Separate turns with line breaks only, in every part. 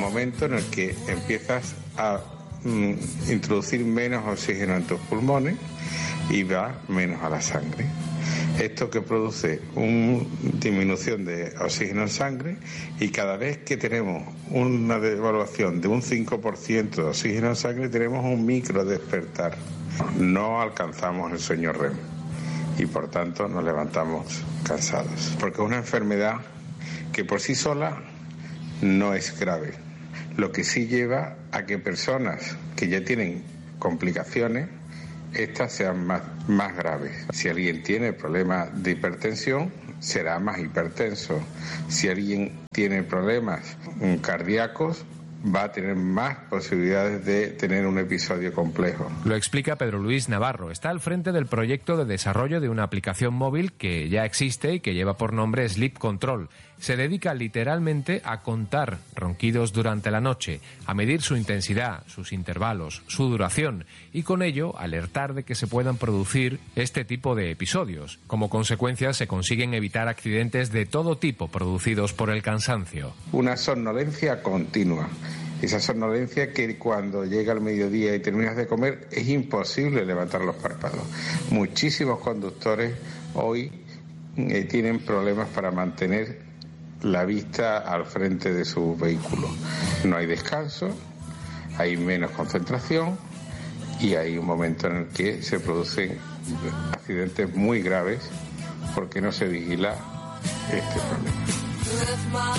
momento en el que empiezas a introducir menos oxígeno en tus pulmones y va menos a la sangre. Esto que produce una disminución de oxígeno en sangre, y cada vez que tenemos una devaluación de un 5% de oxígeno en sangre tenemos un micro despertar. No alcanzamos el sueño REM y por tanto nos levantamos cansados, porque es una enfermedad que por sí sola no es grave, lo que sí lleva a que personas que ya tienen complicaciones, estas sean más graves. Si alguien tiene problemas de hipertensión, será más hipertenso. Si alguien tiene problemas cardíacos, va a tener más posibilidades de tener un episodio complejo.
Lo explica Pedro Luis Navarro. Está al frente del proyecto de desarrollo de una aplicación móvil que ya existe y que lleva por nombre Sleep Control. Se dedica literalmente a contar ronquidos durante la noche, a medir su intensidad, sus intervalos, su duración y con ello alertar de que se puedan producir este tipo de episodios. Como consecuencia se consiguen evitar accidentes de todo tipo producidos por el cansancio.
Una somnolencia continua. Esa somnolencia que cuando llega el mediodía y terminas de comer es imposible levantar los párpados. Muchísimos conductores hoy tienen problemas para mantener la vista al frente de su vehículo. No hay descanso, hay menos concentración y hay un momento en el que se producen accidentes muy graves porque no se vigila este problema.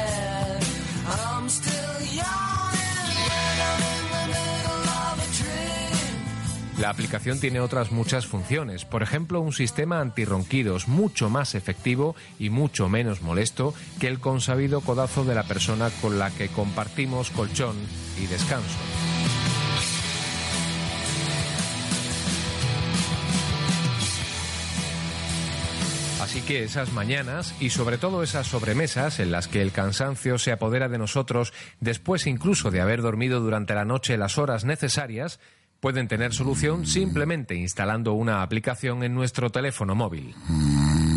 La aplicación tiene otras muchas funciones, por ejemplo un sistema antirronquidos mucho más efectivo y mucho menos molesto que el consabido codazo de la persona con la que compartimos colchón y descanso. Así que esas mañanas y sobre todo esas sobremesas en las que el cansancio se apodera de nosotros después incluso de haber dormido durante la noche las horas necesarias, pueden tener solución simplemente instalando una aplicación en nuestro teléfono móvil.